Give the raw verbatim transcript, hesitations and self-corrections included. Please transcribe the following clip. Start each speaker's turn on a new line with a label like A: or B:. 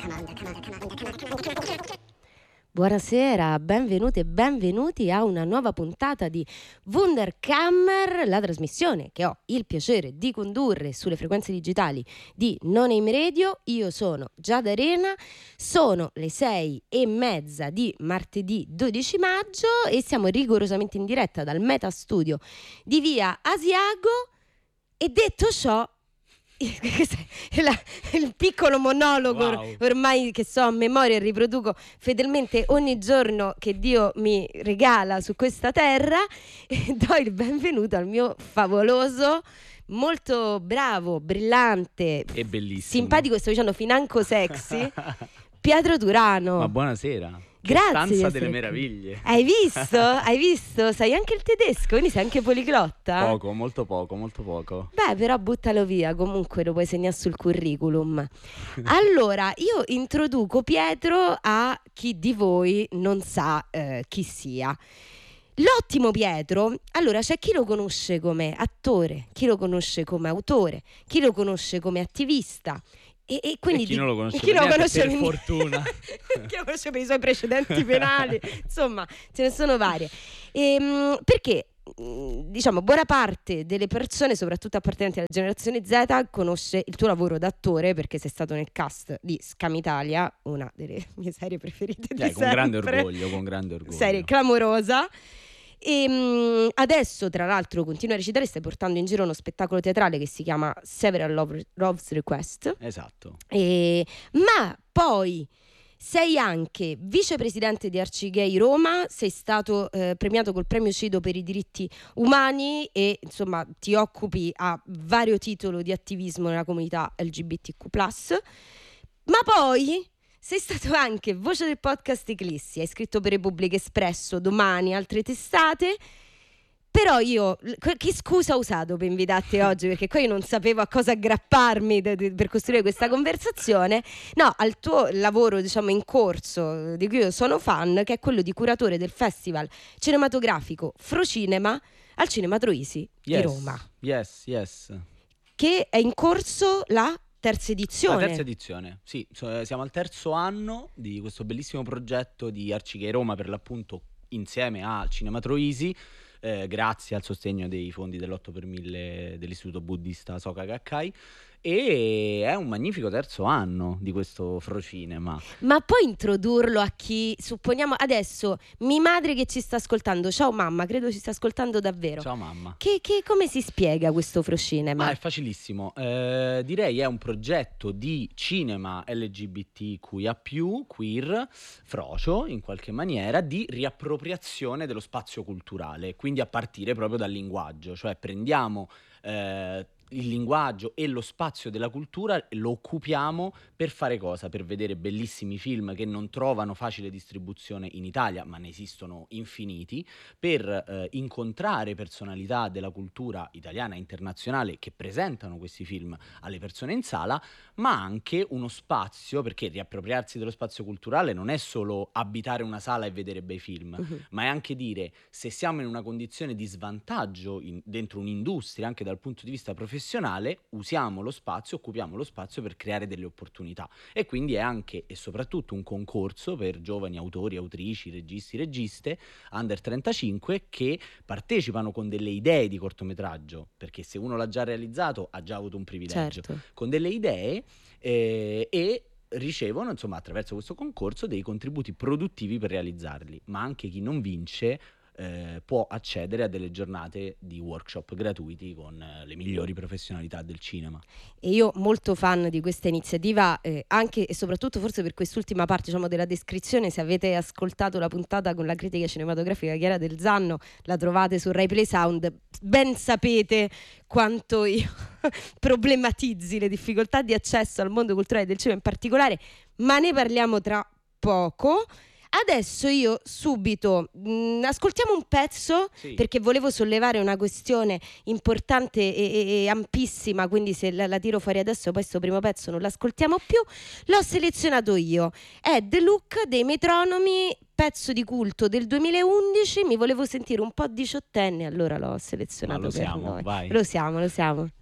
A: Buonasera, benvenute e benvenuti a una nuova puntata di Wunderkammer, la trasmissione che ho il piacere di condurre sulle frequenze digitali di No Name Radio. Io sono Giada Arena, sono le sei e mezza di martedì dodici maggio e siamo rigorosamente in diretta dal Meta Studio di via Asiago. E detto ciò, La, il piccolo monologo, wow, ormai che so a memoria e riproduco fedelmente ogni giorno che Dio mi regala su questa terra, e do il benvenuto al mio favoloso, molto bravo, brillante
B: e bellissimo,
A: simpatico, sto dicendo financo sexy Pietro Turano.
B: Ma buonasera.
A: Grazie.
B: Stanza delle meraviglie.
A: Hai visto? Hai visto? Sai anche il tedesco, quindi sei anche poliglotta?
B: Poco, molto poco, molto poco.
A: Beh, però buttalo via, comunque lo puoi segnare sul curriculum. Allora, io introduco Pietro a chi di voi non sa eh, chi sia. L'ottimo Pietro, allora c'è chi lo conosce come attore, chi lo conosce come autore, chi lo conosce come attivista. E, e, quindi
B: e chi non lo conosce,
A: chi non lo conosce
B: per fortuna
A: chi lo conosce per i suoi precedenti penali, insomma ce ne sono varie. E, mh, perché mh, diciamo buona parte delle persone, soprattutto appartenenti alla generazione Z, conosce il tuo lavoro d'attore perché sei stato nel cast di Scam Italia, una delle mie serie preferite di
B: Dai, con
A: sempre.
B: grande orgoglio, con grande orgoglio.
A: Serie clamorosa. E mh, adesso tra l'altro continua a recitare, stai portando in giro uno spettacolo teatrale che si chiama Several Love, Love's Request.
B: Esatto.
A: E, ma poi sei anche vicepresidente di Arcigay Roma, sei stato eh, premiato col premio Cido per i diritti umani e insomma ti occupi a vario titolo di attivismo nella comunità L G B T Q plus, ma poi sei stato anche voce del podcast Eclissi, hai scritto per Repubblica Espresso, Domani, altre testate. Però io, che scusa ho usato per invitarti oggi? Perché qua io non sapevo a cosa aggrapparmi de, de, per costruire questa conversazione. No, al tuo lavoro, diciamo, in corso, di cui io sono fan, che è quello di curatore del Festival Cinematografico Frocinema al Cinema Troisi
B: yes,
A: di Roma.
B: Yes, yes.
A: Che è in corso la terza edizione.
B: La terza edizione, sì. Siamo al terzo anno di questo bellissimo progetto di Arcigay Roma, per l'appunto insieme a Cinema Troisi, eh, grazie al sostegno dei fondi dell'otto per mille dell'Istituto Buddista Soka Gakkai. E è un magnifico terzo anno di questo Frocinema.
A: Ma puoi introdurlo a chi, supponiamo adesso, mia madre che ci sta ascoltando, ciao mamma, credo ci sta ascoltando davvero.
B: Ciao mamma.
A: Che, che, come si spiega questo Frocinema?
B: Ma è facilissimo, eh, direi è un progetto di cinema L G B T Q I A più, queer, frocio in qualche maniera, di riappropriazione dello spazio culturale, quindi a partire proprio dal linguaggio, cioè prendiamo eh, il linguaggio e lo spazio della cultura lo occupiamo per fare cosa? Per vedere bellissimi film che non trovano facile distribuzione in Italia, ma ne esistono infiniti, per eh, incontrare personalità della cultura italiana e internazionale che presentano questi film alle persone in sala, ma anche uno spazio, perché riappropriarsi dello spazio culturale non è solo abitare una sala e vedere bei film, uh-huh. ma è anche dire, se siamo in una condizione di svantaggio in, dentro un'industria, anche dal punto di vista professionale, usiamo lo spazio, occupiamo lo spazio per creare delle opportunità. E quindi è anche e soprattutto un concorso per giovani autori, autrici, registi, registe under trentacinque che partecipano con delle idee di cortometraggio, perché se uno l'ha già realizzato ha già avuto un privilegio, certo. con delle idee eh, e ricevono insomma attraverso questo concorso dei contributi produttivi per realizzarli, ma anche chi non vince Eh, può accedere a delle giornate di workshop gratuiti con eh, le migliori professionalità del cinema.
A: E io molto fan di questa iniziativa, eh, anche e soprattutto forse per quest'ultima parte, diciamo, della descrizione. Se avete ascoltato la puntata con la critica cinematografica Chiara Del Zanno, la trovate su Rai Play Sound, ben sapete quanto io problematizzi le difficoltà di accesso al mondo culturale del cinema in particolare, ma ne parliamo tra poco. Adesso io subito mh, ascoltiamo un pezzo, sì. perché volevo sollevare una questione importante e, e, e ampissima, quindi se la, la tiro fuori adesso poi questo primo pezzo non l'ascoltiamo più. L'ho selezionato io, è The Look dei Metronomi, pezzo di culto del duemilaundici. Mi volevo sentire un po' diciottenne, allora l'ho selezionato.
B: Ma lo
A: per
B: siamo,
A: noi.
B: vai.
A: Lo siamo, lo siamo.